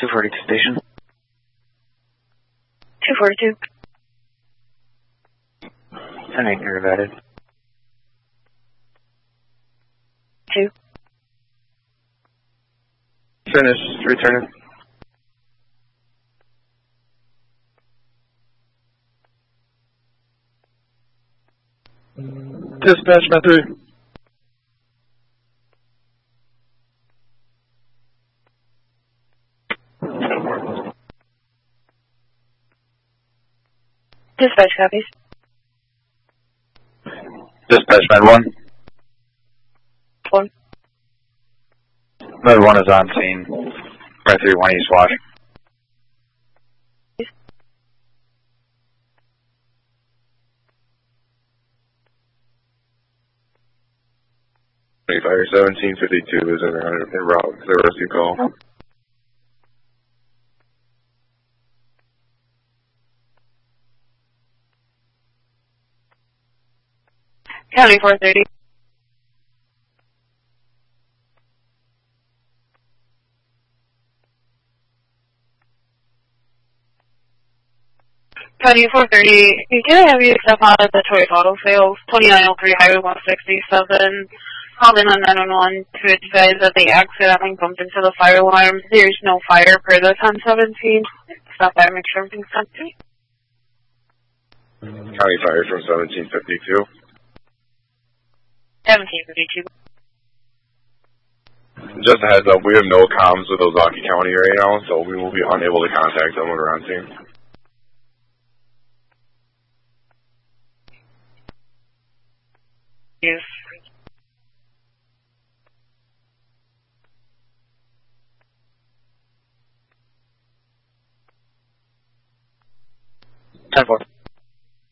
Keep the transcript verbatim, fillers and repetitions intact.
two forty-two station. two forty-two. ten eight near United. two. Finished. Returning. Dispatch, my three. Dispatch copies. Dispatch, med one. One. Med one is on scene. Med three, one East Wash. Fire seventeen fifty-two is in, in route. The rescue call. County four thirty. County four thirty, can I have you step out of the Detroit Auto Sales, twenty-nine oh three Highway one sixty-seven, called in on nine one one to advise that they accidentally bumped into the fire alarm. There's no fire per the ten seventeen. Stop by to make sure everything's empty. County fire from seventeen fifty-two. seventeen fifty-two. Just a heads up, we have no comms with Ozaukee County right now, so we will be unable to contact them when we're on scene. Yes. ten four.